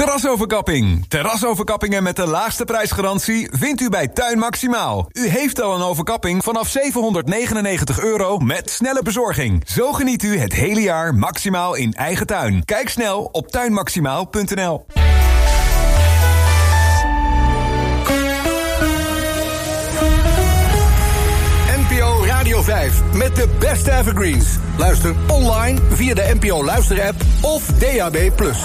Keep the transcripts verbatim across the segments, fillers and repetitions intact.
Terrasoverkapping. Terrasoverkappingen met de laagste prijsgarantie vindt u bij Tuin Maximaal. U heeft al een overkapping vanaf zevenhonderdnegenennegentig euro met snelle bezorging. Zo geniet u het hele jaar maximaal in eigen tuin. Kijk snel op tuinmaximaal punt n l. N P O Radio vijf met de beste evergreens. Luister online via de N P O Luister-app of D A B plus.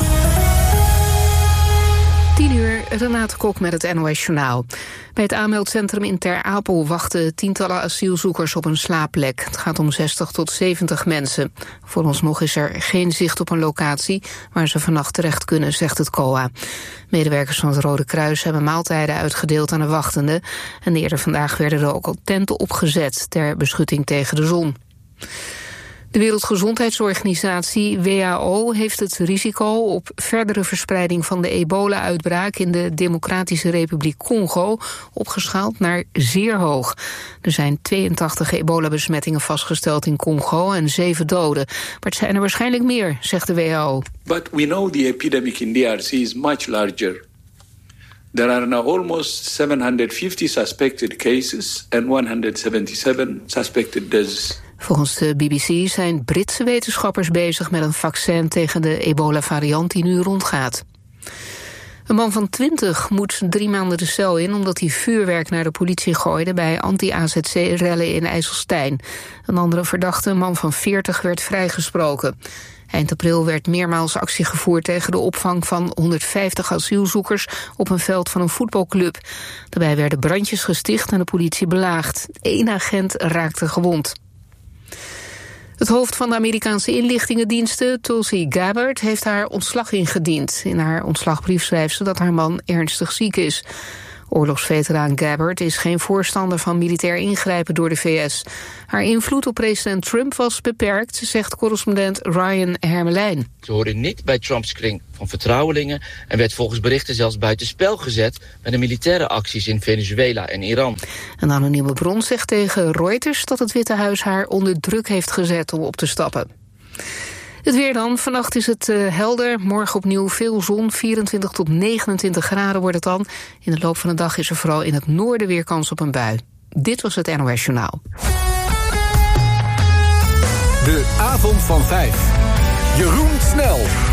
tien uur, Renate Kok met het N O S Journaal. Bij het aanmeldcentrum in Ter Apel wachten tientallen asielzoekers op een slaapplek. Het gaat om zestig tot zeventig mensen. Vooralsnog is er geen zicht op een locatie waar ze vannacht terecht kunnen, zegt het C O A. Medewerkers van het Rode Kruis hebben maaltijden uitgedeeld aan de wachtenden. En eerder vandaag werden er ook al tenten opgezet ter beschutting tegen de zon. De Wereldgezondheidsorganisatie W H O heeft het risico op verdere verspreiding van de ebola-uitbraak in de Democratische Republiek Congo opgeschaald naar zeer hoog. Er zijn tweeëntachtig ebola-besmettingen vastgesteld in Congo en zeven doden. Maar het zijn er waarschijnlijk meer, zegt de W H O. But we know the epidemic in D R C is much larger. There are now almost seven hundred fifty suspected cases and honderdzevenenzeventig suspected deaths. Volgens de B B C zijn Britse wetenschappers bezig met een vaccin tegen de ebola-variant die nu rondgaat. Een man van twintig moet drie maanden de cel in omdat hij vuurwerk naar de politie gooide bij anti-A Z C-rellen in IJsselstein. Een andere verdachte, een man van veertig, werd vrijgesproken. Eind april werd meermaals actie gevoerd tegen de opvang van honderdvijftig asielzoekers op een veld van een voetbalclub. Daarbij werden brandjes gesticht en de politie belaagd. Eén agent raakte gewond. Het hoofd van de Amerikaanse inlichtingendiensten, Tulsi Gabbard, heeft haar ontslag ingediend. In haar ontslagbrief schrijft ze dat haar man ernstig ziek is. Oorlogsveteraan Gabbard is geen voorstander van militair ingrijpen door de V S. Haar invloed op president Trump was beperkt, zegt correspondent Ryan Hermelijn. Ze hoorde niet bij Trumps kring van vertrouwelingen en werd volgens berichten zelfs buitenspel gezet bij de militaire acties in Venezuela en Iran. Een anonieme bron zegt tegen Reuters dat het Witte Huis haar onder druk heeft gezet om op te stappen. Het weer dan. Vannacht is het uh, helder. Morgen opnieuw veel zon. vierentwintig tot negenentwintig graden wordt het dan. In de loop van de dag is er vooral in het noorden weer kans op een bui. Dit was het N O S Journaal. De avond van vijf. Jeroen Snel.